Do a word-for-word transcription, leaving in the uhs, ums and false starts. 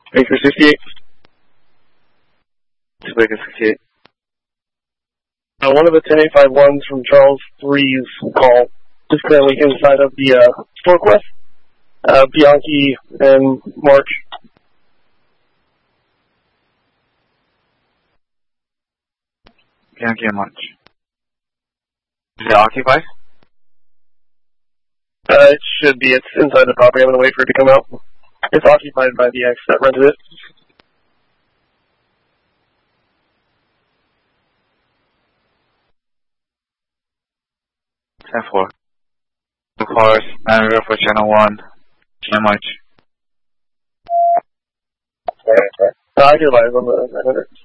Baker sixty-eight. Baker sixty-eight. Uh, one of the ten eight five ones from Charles three's call is currently inside of the uh, Store Quest. Uh, Bianchi and March. Bianchi and March. Is it occupied? Uh, it should be. It's inside the property. I'm going to wait for it to come out. It's occupied by the ex that rented it. ten four. Two cars, manager for channel one. How much? Uh, I can advise on the nine hundred.